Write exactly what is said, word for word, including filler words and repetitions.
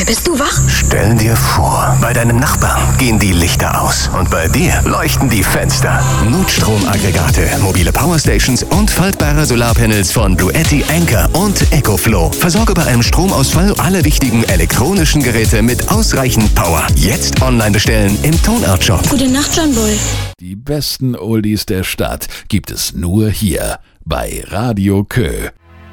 John bist du wach? Stell dir vor, bei deinem Nachbarn gehen die Lichter aus und bei dir leuchten die Fenster. Notstromaggregate, mobile Powerstations und faltbare Solarpanels von Bluetti, Anker und EcoFlow. Versorge bei einem Stromausfall alle wichtigen elektronischen Geräte mit ausreichend Power. Jetzt online bestellen im Tonart-Shop. Gute Nacht, John Boy. Die besten Oldies der Stadt gibt es nur hier bei Radio Kö.